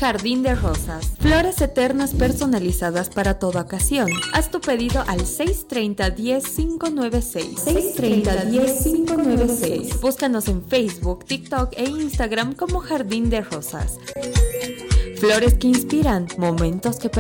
Jardín de Rosas. Flores eternas personalizadas para toda ocasión. Haz tu pedido al 630-10-596. 630-10-596. Búscanos en Facebook, TikTok e Instagram como Jardín de Rosas. Flores que inspiran, momentos que